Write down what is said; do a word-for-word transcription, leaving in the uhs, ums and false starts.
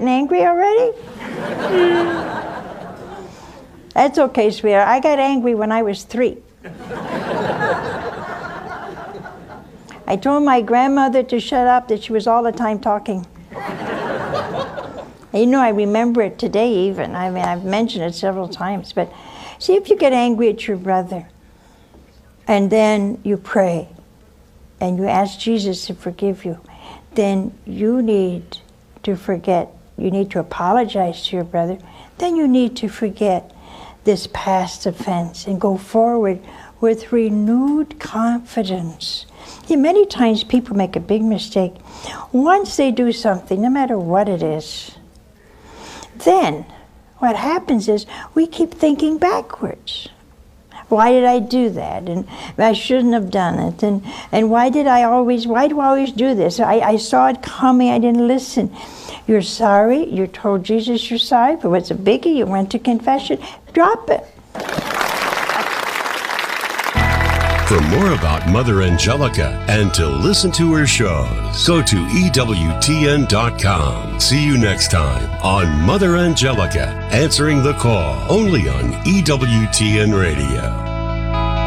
getting angry already? That's okay, sweetheart. I got angry when I was three. I told my grandmother to shut up, that she was all the time talking. You know, I remember it today even. I mean, I've mentioned it several times. But see, if you get angry at your brother, and then you pray, and you ask Jesus to forgive you, then you need to forget. You need to apologize to your brother. Then you need to forget this past offense and go forward with renewed confidence. See, many times people make a big mistake. Once they do something, no matter what it is, then what happens is we keep thinking backwards. Why did I do that? And I shouldn't have done it. And and why did I always, why do I always do this? I, I saw it coming, I didn't listen. You're sorry, you told Jesus you're sorry, but what's a biggie? You went to confession, drop it. For more about Mother Angelica and to listen to her shows, go to E W T N dot com. See you next time on Mother Angelica, answering the call, only on E W T N Radio.